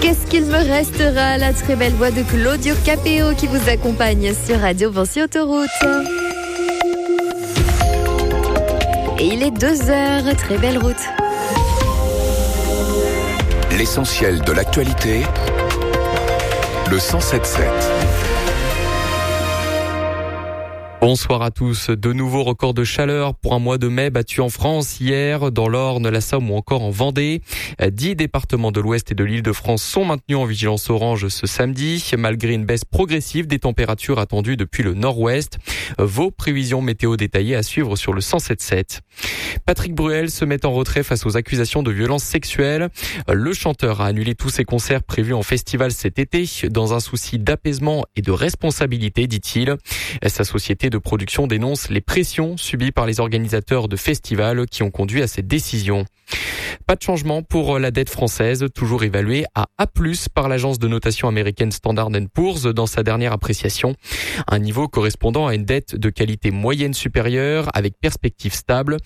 Qu'est-ce qu'il me restera? La très belle voix de Claudio Capéo qui vous accompagne sur Radio Vinci Autoroute. Et il est 2h, très belle route. L'essentiel de l'actualité, le 107.7. Bonsoir à tous. De nouveaux records de chaleur pour un mois de mai battu en France hier, dans l'Orne, la Somme ou encore en Vendée. 10 départements de l'Ouest et de l'Île-de-France sont maintenus en vigilance orange ce samedi, malgré une baisse progressive des températures attendues depuis le nord-ouest. Vos prévisions météo détaillées à suivre sur le 107.7. Patrick Bruel se met en retrait face aux accusations de violences sexuelles. Le chanteur a annulé tous ses concerts prévus en festival cet été, dans un souci d'apaisement et de responsabilité, dit-il. Sa société de production dénonce les pressions subies par les organisateurs de festivals qui ont conduit à cette décision. Pas de changement pour la dette française, toujours évaluée à A+ par l'agence de notation américaine Standard & Poor's dans sa dernière appréciation. Un niveau correspondant à une dette de qualité moyenne supérieure avec perspective stable.